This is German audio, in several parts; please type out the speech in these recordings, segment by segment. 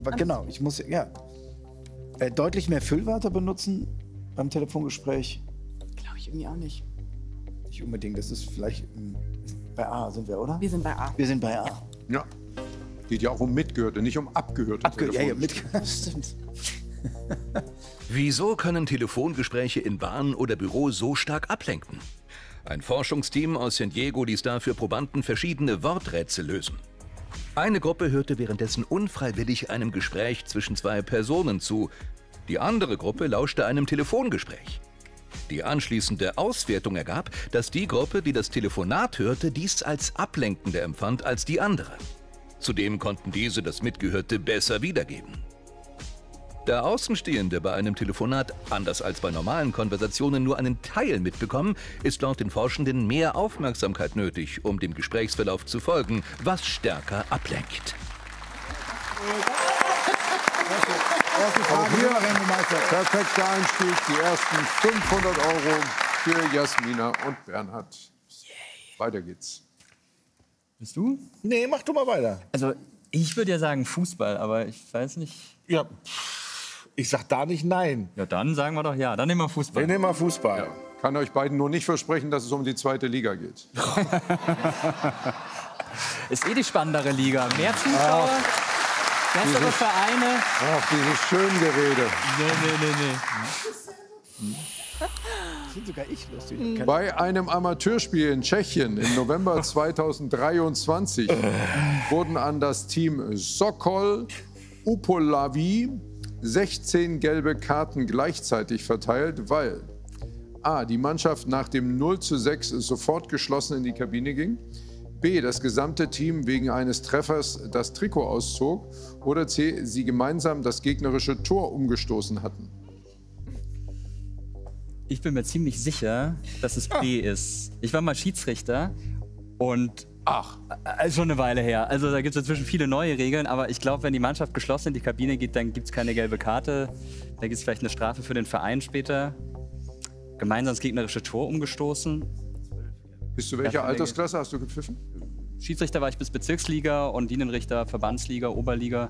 Genau, ich muss deutlich mehr Füllwörter benutzen beim Telefongespräch. Glaube ich irgendwie auch nicht. Nicht unbedingt, das ist vielleicht bei A sind wir, oder? Wir sind bei A. Wir sind bei A. Ja. Geht ja auch um Mitgehörte, nicht um Abgehörte. Mitgehörte. Stimmt. Wieso können Telefongespräche in Bahn oder Büro so stark ablenken? Ein Forschungsteam aus San Diego ließ dafür Probanden verschiedene Worträtsel lösen. Eine Gruppe hörte währenddessen unfreiwillig einem Gespräch zwischen zwei Personen zu. Die andere Gruppe lauschte einem Telefongespräch. Die anschließende Auswertung ergab, dass die Gruppe, die das Telefonat hörte, dies als ablenkender empfand als die andere. Zudem konnten diese das Mitgehörte besser wiedergeben. Da Außenstehende bei einem Telefonat, anders als bei normalen Konversationen, nur einen Teil mitbekommen, ist laut den Forschenden mehr Aufmerksamkeit nötig, um dem Gesprächsverlauf zu folgen, was stärker ablenkt. Erste Frage hier, perfekter Einstieg, die ersten 500 € für Jasmina und Bernhard. Weiter geht's. Bist du? Nee, mach du mal weiter. Also, ich würde ja sagen Fußball, aber ich weiß nicht. Ja, ich sag da nicht nein. Ja, dann sagen wir doch ja. Dann nehmen wir Fußball. Wir nehmen mal Fußball. Ja. Kann euch beiden nur nicht versprechen, dass es um die 2. Liga geht. Ist die spannendere Liga. Mehr Zuschauer, bessere Vereine. Ach, dieses Schöngerede. Nee. Sind sogar ich lustig. Bei einem Amateurspiel in Tschechien im November 2023 wurden an das Team Sokol Upolavi 16 gelbe Karten gleichzeitig verteilt, weil a. die Mannschaft nach dem 0:6 sofort geschlossen in die Kabine ging, b. das gesamte Team wegen eines Treffers das Trikot auszog oder c. sie gemeinsam das gegnerische Tor umgestoßen hatten. Ich bin mir ziemlich sicher, dass es B ist. Ich war mal Schiedsrichter und schon eine Weile her. Also da gibt es inzwischen viele neue Regeln, aber ich glaube, wenn die Mannschaft geschlossen in die Kabine geht, dann gibt es keine gelbe Karte. Da gibt es vielleicht eine Strafe für den Verein später. Gemeinsam das gegnerische Tor umgestoßen. Bis zu welcher Altersklasse hast du gepfiffen? Schiedsrichter war ich bis Bezirksliga und Linienrichter Verbandsliga, Oberliga.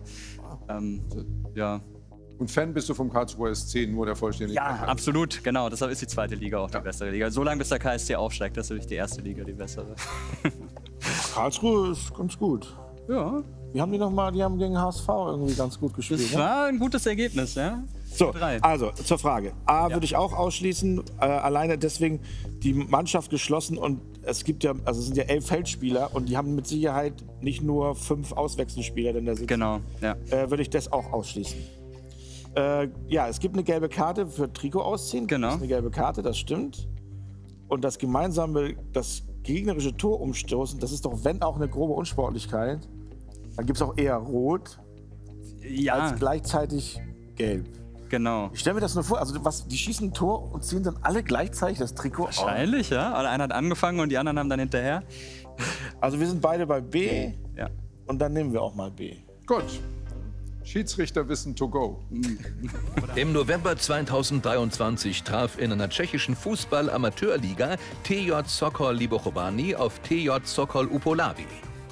Ja. Und Fan bist du vom Karlsruher SC, nur der Vollständigkeit? Ja, absolut, genau. Deshalb ist die 2. Liga auch die bessere Liga. So lange bis der KSC aufsteigt, das ist nämlich die 1. Liga die bessere. Karlsruhe ist ganz gut. Ja. Wie haben die nochmal? Die haben gegen HSV irgendwie ganz gut gespielt. Das war ein gutes Ergebnis, ja. So, also zur Frage. A würde ich auch ausschließen, alleine deswegen die Mannschaft geschlossen und es gibt ja, also es sind ja 11 Feldspieler und die haben mit Sicherheit nicht nur 5 Auswechselspieler, denn da sitzen. Genau, ja. Würde ich das auch ausschließen. Ja, es gibt eine gelbe Karte für Trikot ausziehen. Genau. Das ist eine gelbe Karte, das stimmt. Und das gemeinsame, das gegnerische Tor umstoßen, das ist doch, wenn auch eine grobe Unsportlichkeit, dann gibt es auch eher Rot als gleichzeitig Gelb. Genau. Ich stelle mir das nur vor, also die schießen ein Tor und ziehen dann alle gleichzeitig das Trikot aus. Wahrscheinlich, ja. Oder einer hat angefangen und die anderen haben dann hinterher. Also wir sind beide bei B und dann nehmen wir auch mal B. Gut. Schiedsrichterwissen to go. Im November 2023 traf in einer tschechischen Fußball-Amateurliga TJ Sokol Libochowany auf TJ Sokol Upolavi.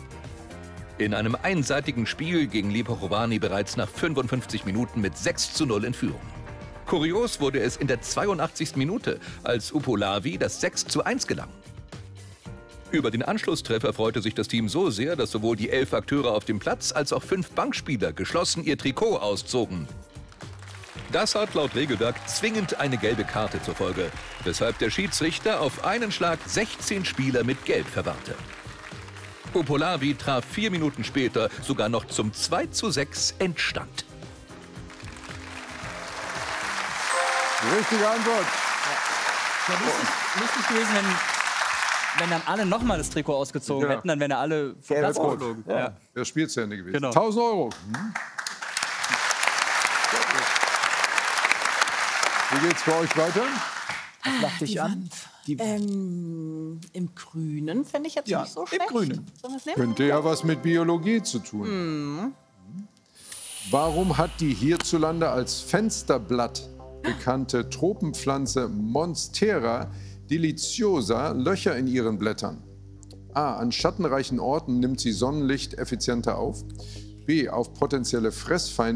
In einem einseitigen Spiel ging Libochowany bereits nach 55 Minuten mit 6:0 in Führung. Kurios wurde es in der 82. Minute, als Upolavi das 6:1 gelang. Über den Anschlusstreffer freute sich das Team so sehr, dass sowohl die 11 Akteure auf dem Platz als auch 5 Bankspieler geschlossen ihr Trikot auszogen. Das hat laut Regelwerk zwingend eine gelbe Karte zur Folge, weshalb der Schiedsrichter auf einen Schlag 16 Spieler mit Gelb verwahrte. Upolavi traf 4 Minuten später sogar noch zum 2:6 Endstand. Die richtige Antwort. Ja, lustig gewesen, wenn dann alle nochmal das Trikot ausgezogen hätten, dann wären alle vom Platz geflogen. Ja. Das Spiel zu Ende gewesen. Genau. 1000 €. Wie geht's für euch weiter? Was macht dich an? Im Grünen fände ich jetzt nicht so schlecht. Im Grünen. Sollen wir's nehmen? Könnte ja was mit Biologie zu tun. Warum hat die hierzulande als Fensterblatt bekannte Tropenpflanze Monstera deliciosa Löcher in ihren Blättern? A. An schattenreichen Orten nimmt sie Sonnenlicht effizienter auf. B. Auf potenzielle Fressfeinde